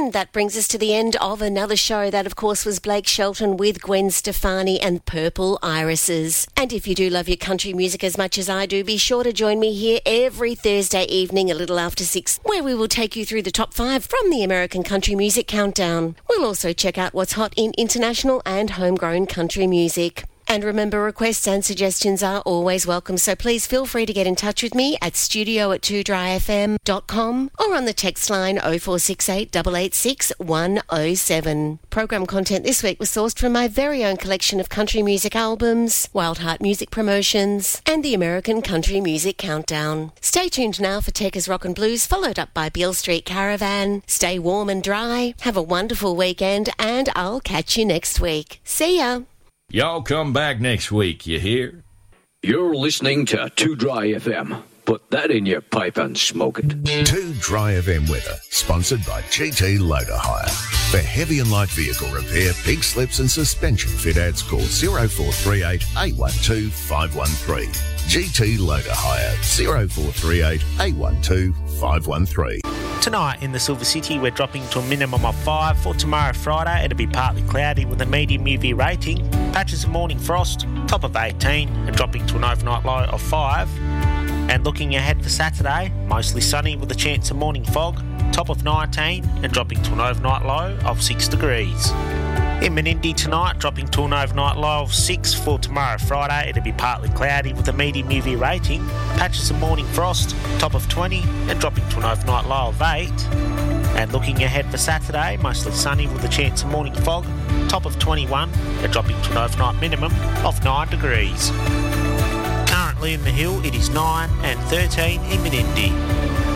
And that brings us to the end of another show. That, of course, was Blake Shelton with Gwen Stefani and Purple Irises. And if you do love your country music as much as I do, be sure to join me here every Thursday evening a little after 6, where we will take you through the top 5 from the American Country Music Countdown. We'll also check out what's hot in international and homegrown country music. And remember, requests and suggestions are always welcome, so please feel free to get in touch with me at studio@2dryfm.com or on the text line 0468 886 107. Program content this week was sourced from my very own collection of country music albums, Wild Heart Music Promotions, and the American Country Music Countdown. Stay tuned now for Tekka's Rock and Blues, followed up by Beale Street Caravan. Stay warm and dry, have a wonderful weekend, and I'll catch you next week. See ya! Y'all come back next week, you hear? You're listening to 2 Dry FM. Put that in your pipe and smoke it. 2 Dry FM weather, sponsored by GT Loader Hire. For heavy and light vehicle repair, big slips and suspension fit outs, call 0438 812 513. GT Loader Hire, 0438 812 513. Tonight in the Silver City, we're dropping to a minimum of 5. For tomorrow, Friday, it'll be partly cloudy with a medium UV rating. Patches of morning frost, top of 18, and dropping to an overnight low of 5. And looking ahead for Saturday, mostly sunny with a chance of morning fog, top of 19, and dropping to an overnight low of 6 degrees. In Menindee tonight, dropping to an overnight low of 6. For tomorrow, Friday, it'll be partly cloudy with a medium UV rating, patches of morning frost, top of 20, and dropping to an overnight low of 8. And looking ahead for Saturday, mostly sunny with a chance of morning fog, top of 21, and dropping to an overnight minimum of 9 degrees. Currently in the Hill, it is 9 and 13 in Menindee.